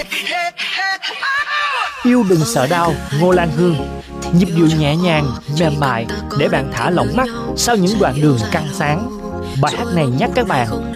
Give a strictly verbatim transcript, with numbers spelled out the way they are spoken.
Yêu đừng sợ đau, Ngô Lan Hương. Nhịp điệu nhẹ nhàng, mềm mại để bạn thả lỏng mắt sau những đoạn đường căng sáng. Bài hát này nhắc các bạn